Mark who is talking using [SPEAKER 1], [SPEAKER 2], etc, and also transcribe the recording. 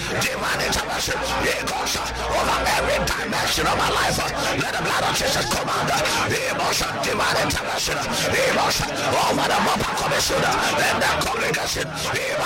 [SPEAKER 1] divine intervention, over every dimension of my life. Let the blood of Jesus command emotion, divine intervention, emotion over the Mapa Commission and the congregation.